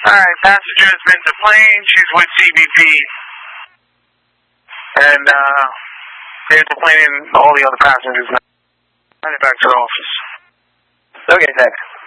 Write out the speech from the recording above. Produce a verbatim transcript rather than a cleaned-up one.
Alright, passenger has been to plane. She's with C B P. And, uh, they're complaining all the other passengers now. Send it back to the office. Okay, thanks.